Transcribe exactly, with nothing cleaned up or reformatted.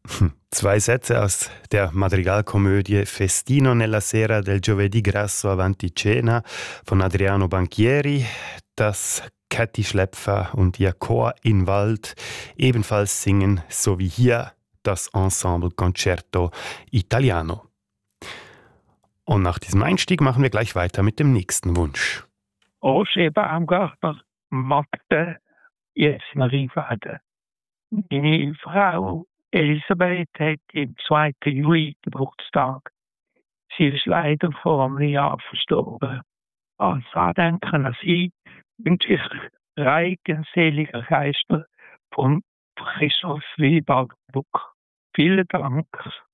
Hm, Zwei Sätze aus der Madrigalkomödie Festino nella sera del giovedì grasso avanti cena von Adriano Banchieri, das Kathi Schläpfer und ihr Chor in Wald ebenfalls singen, sowie hier das Ensemble Concerto Italiano. Und nach diesem Einstieg machen wir gleich weiter mit dem nächsten Wunsch. Roger Baumgartner magte jetzt Marie werden. Meine Frau Elisabeth hat am zweiten Juli Geburtstag. Sie ist leider vor einem Jahr verstorben. Als Andenken an sie wünsche ich Reigen seliger Geister von Christoph Willibald Buck. Vielen Dank.